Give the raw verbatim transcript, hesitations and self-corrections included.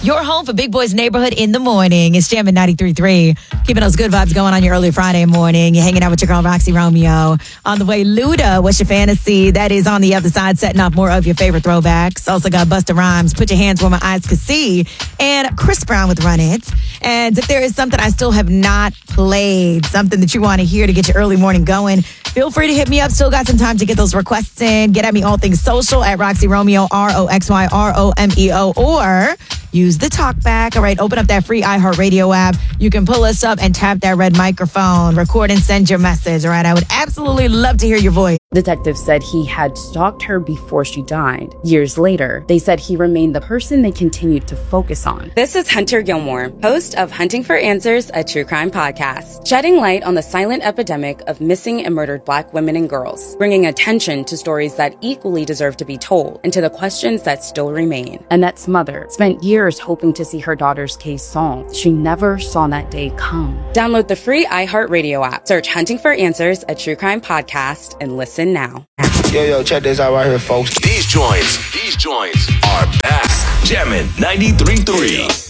Your home for Big Boys Neighborhood in the morning. It's Jammin' ninety-three point three. Keeping those good vibes going on your early Friday morning. You're hanging out with your girl, Roxy Romeo. On the way, Luda, What's Your Fantasy? That is on the other side, setting off more of your favorite throwbacks. Also got Busta Rhymes, Put Your Hands Where My Eyes Could See. And Chris Brown with Run It. And if there is something I still have not played, something that you want to hear to get your early morning going, feel free to hit me up. Still got some time to get those requests in. Get at me all things social at Roxy Romeo, R O X Y R O M E O, or use the talkback. All right, open up that free iHeartRadio app. You can pull us up and tap that red microphone, record and send your message. All right, I would absolutely love to hear your voice. Detectives said he had stalked her before she died. Years later, they said he remained the person they continued to focus on. This is Hunter Gilmore, host of Hunting for Answers, a true crime podcast, shedding light on the silent epidemic of missing and murdered Black women and girls, bringing attention to stories that equally deserve to be told and to the questions that still remain. Annette's mother spent years hoping to see her daughter's case solved. She never saw that day come. Download the free iHeartRadio app, search Hunting for Answers, a true crime podcast, and listen now. Yo, yo, check this out right here, folks. These joints, these joints are back. Jammin' ninety-three point three.